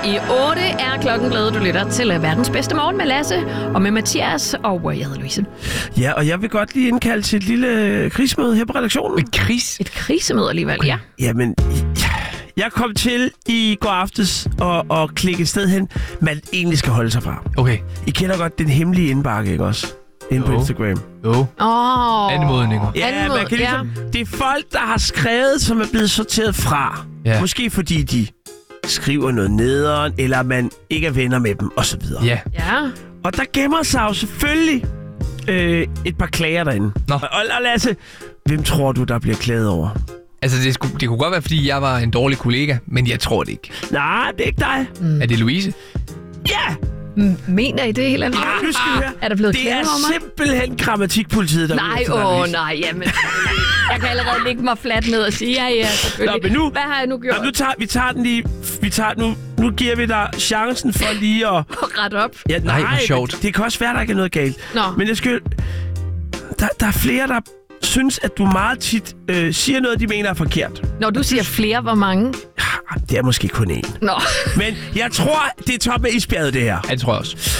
i 8 er klokken blevet. Du lytter til verdens bedste morgen med Lasse og med Mathias, og jeg hedder Louise. Ja, og jeg vil godt lige indkalde til et lille krisemøde her på redaktionen. Et krisemøde alligevel, ja. Jamen, jeg kom til i går aftes og klikke et sted hen, man egentlig skal holde sig fra. Okay. I kender godt den hemmelige indbakke, ikke også? Inde på Instagram. Jo. Anmodninger. Ja, man kan ligesom, det er folk, der har skrevet, som er blevet sorteret fra. Ja. Måske fordi de skriver noget nederen, eller man ikke er venner med dem, osv. Ja. Og der gemmer sig jo selvfølgelig et par klager derinde. Nå. Og Lasse, hvem tror du, der bliver klaget over? Altså, det kunne godt være, fordi jeg var en dårlig kollega, men jeg tror det ikke. Nej, det er ikke dig. Er det Louise? Ja! Mener I det helt alene? Nu skal vi høre. Er der blevet det klaget er over mig? simpelthen grammatikpolitiet, der Nej, jamen. Jeg kan allerede lægge mig fladt ned og sige, ja, selvfølgelig. Nå, men nu, hvad har jeg nu gjort? Vi tager den lige. Nu giver vi dig chancen for lige at rette op. Ja, Nej, hvor sjovt. Det kan også være, der ikke er noget galt. Nå. Men jeg skal... Der er flere, der synes, at du meget tit siger noget, de mener er forkert. Når du siger flere, hvor mange? Det er måske kun én. Nå. Men jeg tror, det er top af isbjerget, det her. Ja, det tror jeg også.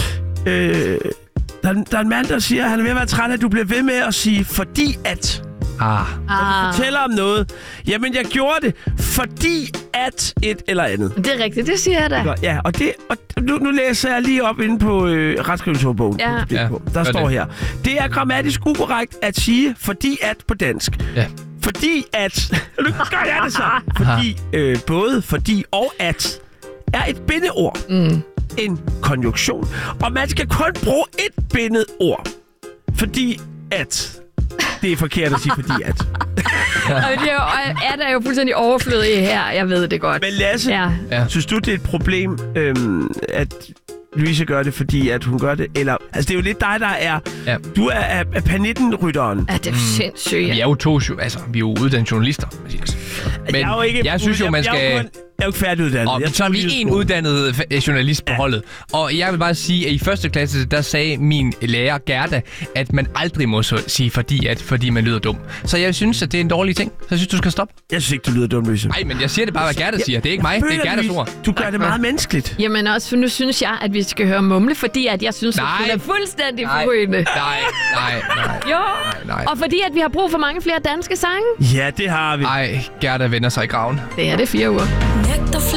Der er en mand, der siger, at han er ved at være træt, at du bliver ved med at sige, fordi at... Når du fortæller om noget. Jamen, jeg gjorde det, fordi at et eller andet. Det er rigtigt, det siger jeg da. Ja, og nu læser jeg lige op inde på retskrivningsordbogen. Ja. Der står her. Det er grammatisk ukorrekt at sige, fordi at på dansk. Ja. Fordi at... Nu gør jeg det så. Fordi, både fordi og at er et bindeord. En konjunktion. Og man skal kun bruge et bindet ord. Fordi at... Det er forkert at sige, fordi at... Og at er jo fuldstændig overflødig her. Jeg ved det godt. Men Lasse, synes du, det er et problem, at Louise gør det, fordi at hun gør det? Eller, altså, det er jo lidt dig, der er... Ja. Du er panitten-rytteren. Ja, det er sindssygt. Vi er jo uddannet journalister, Mathias. Men jeg synes jo, man skal... Jeg er jo ikke færdiguddannet. Og så er vi en uddannet journalist på holdet. Og jeg vil bare sige, at i første klasse, der sagde min lærer Gerda, at man aldrig må sige fordi man lyder dum. Så jeg synes, at det er en dårlig ting. Så jeg synes, du skal stoppe. Jeg synes ikke, du lyder dum, Louise. Nej, men jeg siger det bare, hvad Gerda siger. Det er ikke mig, det er Gerdas ord. Du gør det meget menneskeligt. Jamen også, for nu synes jeg, at vi skal høre Mumle, fordi at jeg synes, at hun er fuldstændig forrygende. Nej. Jo, og fordi at vi har brug for mange flere danske sange. Ja, det har vi. Ej, Gerda vender sig i graven. Det er det 4 uger.